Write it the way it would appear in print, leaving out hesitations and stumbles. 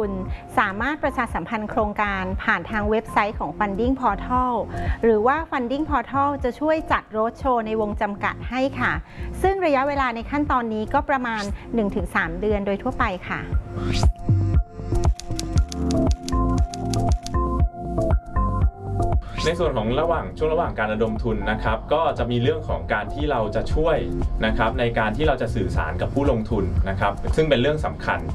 นสามารถประชาสัมพันธ์โครงการผ่านทางเว็บไซต์ของ Funding Portal หรือว่า Funding Portal จะช่วยจัดโรดโชว์ในวงจำกัดให้ค่ะซึ่งระยะเวลาในขั้นตอนนี้ก็ประมาณ 1-3 เดือนโดยทั่วไปค่ะในส่วนของช่วงระหว่างการระดมทุนนะครับก็จะมีเรื่องของการที่เราจะช่วยนะครับในการที่เราจะสื่อสารกับผู้ลงทุนนะครับซึ่งเป็นเรื่องสำคัญ